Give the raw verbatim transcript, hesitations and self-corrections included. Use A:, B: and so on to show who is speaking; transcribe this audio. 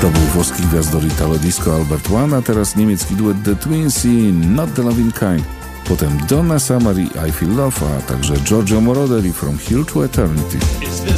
A: To był włoski gwiazdor Italo Disco Albert One, a teraz niemiecki duet The Twins i Not the Loving Kind. Potem Donna Summer i I Feel Love, a także Giorgio Moroder i From Here to Eternity.